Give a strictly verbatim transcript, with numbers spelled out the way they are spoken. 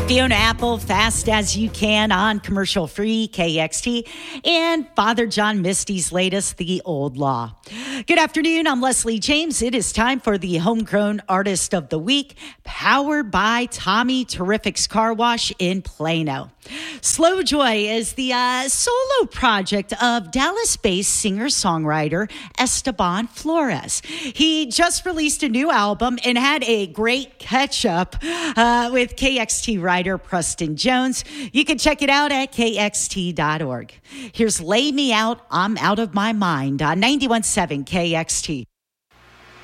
Fiona Apple, Fast as You Can on commercial free K X T, and Father John Misty's latest, The Old Law. Good afternoon. I'm Leslie James. It is time for the Homegrown Artist of the Week, powered by Tommy Terrific's Car Wash in Plano. Slow Joy is the uh, solo project of Dallas-based singer-songwriter Esteban Flores. He just released a new album and had a great catch-up uh, with K X T writer Preston Jones. You can check it out at K X T dot org. Here's Lay Me Out, I'm Out of My Mind on ninety-one point seven K X T.